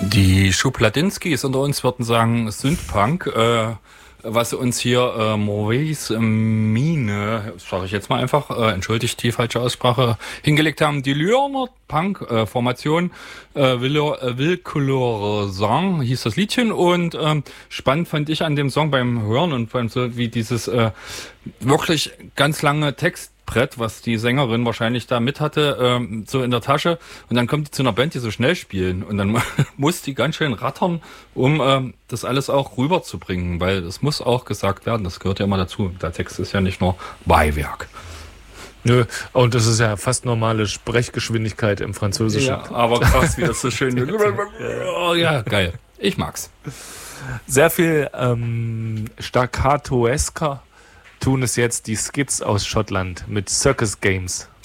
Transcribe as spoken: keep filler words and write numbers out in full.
Die Schubladinskis unter uns würden sagen Synthpunk, äh, was uns hier äh, Maurice Mine, sage ich jetzt mal einfach, äh, entschuldigt die falsche Aussprache, hingelegt haben. Die Lürner Punk-Formation äh, Villcolore Song hieß das Liedchen und ähm, spannend fand ich an dem Song beim Hören und beim so wie dieses äh, wirklich ganz lange Text Brett, was die Sängerin wahrscheinlich da mit hatte, ähm, so in der Tasche. Und dann kommt die zu einer Band, die so schnell spielen. Und dann muss die ganz schön rattern, um ähm, das alles auch rüberzubringen. Weil es muss auch gesagt werden, das gehört ja immer dazu. Der Text ist ja nicht nur Beiwerk. Nö, und das ist ja fast normale Sprechgeschwindigkeit im Französischen. Ja, aber krass, wie das so schön... Ja, geil. Ich mag's. Sehr viel ähm, staccatoesker tun es jetzt die Skids aus Schottland mit Circus Games.